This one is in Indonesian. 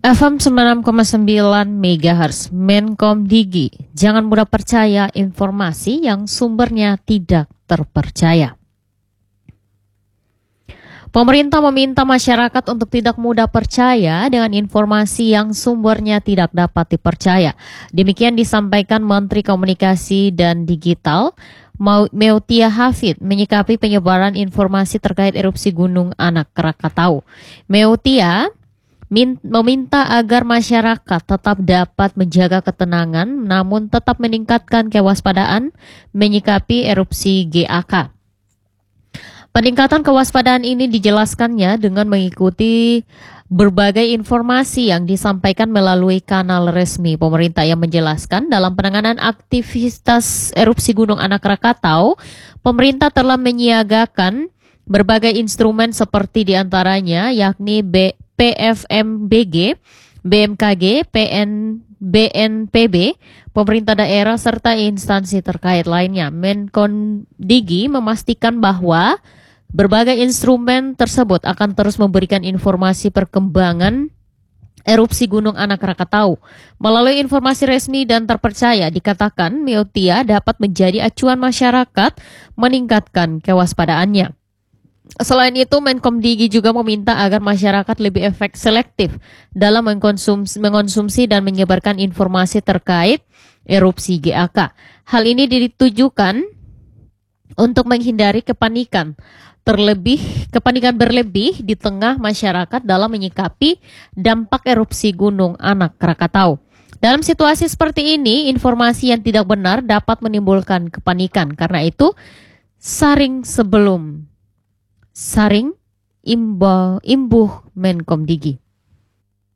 FM 96,9 MHz, Menkom Digi. Jangan mudah percaya informasi yang sumbernya tidak terpercaya. Pemerintah meminta masyarakat untuk tidak mudah percaya dengan informasi yang sumbernya tidak dapat dipercaya. Demikian disampaikan Menteri Komunikasi dan Digital Meutia Hafid menyikapi penyebaran informasi terkait erupsi Gunung Anak Krakatau. Meutia meminta agar masyarakat tetap dapat menjaga ketenangan namun tetap meningkatkan kewaspadaan menyikapi erupsi GAK. Peningkatan kewaspadaan ini dijelaskannya dengan mengikuti berbagai informasi yang disampaikan melalui kanal resmi pemerintah yang menjelaskan dalam penanganan aktivitas erupsi Gunung Anak Krakatau, pemerintah telah menyiagakan berbagai instrumen seperti diantaranya yakni PFMBG, BMKG, BNPB, pemerintah daerah serta instansi terkait lainnya. Menkom Digi memastikan bahwa berbagai instrumen tersebut akan terus memberikan informasi perkembangan erupsi Gunung Anak Krakatau. Melalui informasi resmi dan terpercaya, dikatakan Meutia dapat menjadi acuan masyarakat meningkatkan kewaspadaannya. Selain itu, Menkom Digi juga meminta agar masyarakat lebih selektif dalam mengkonsumsi dan menyebarkan informasi terkait erupsi GAK. Hal ini ditujukan untuk menghindari kepanikan berlebih di tengah masyarakat dalam menyikapi dampak erupsi Gunung Anak Krakatau. Dalam situasi seperti ini, informasi yang tidak benar dapat menimbulkan kepanikan. Karena itu, saring imbuh Menkom Digi.